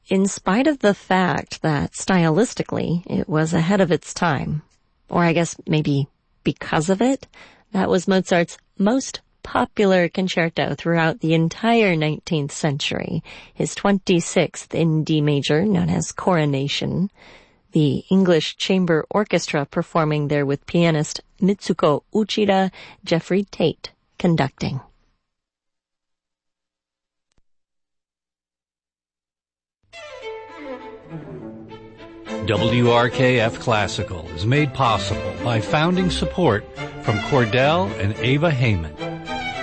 in spite of the fact that stylistically it was ahead of its time, or I guess maybe because of it, that was Mozart's most popular concerto throughout the entire 19th century, his 26th in D major, known as Coronation, the English Chamber Orchestra performing there with pianist Mitsuko Uchida, Jeffrey Tate conducting. WRKF Classical is made possible by founding support from Cordell and Ava Heyman.